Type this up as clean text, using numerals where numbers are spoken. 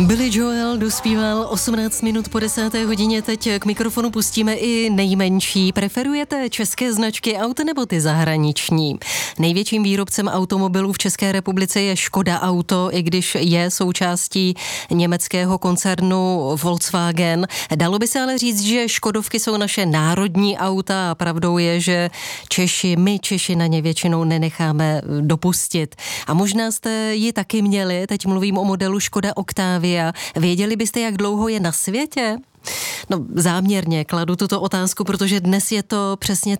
Billy Joel dospíval 18 minut po 10. hodině. Teď k mikrofonu pustíme i nejmenší. Preferujete české značky aut nebo ty zahraniční? Největším výrobcem automobilů v České republice je Škoda Auto, i když je součástí německého koncernu Volkswagen. Dalo by se ale říct, že Škodovky jsou naše národní auta a pravdou je, že my Češi na ně většinou nenecháme dopustit. A možná jste ji taky měli, teď mluvím o modelu Škoda Octavia. Věděli byste, jak dlouho je na světě? No, záměrně kladu tuto otázku, protože dnes je to přesně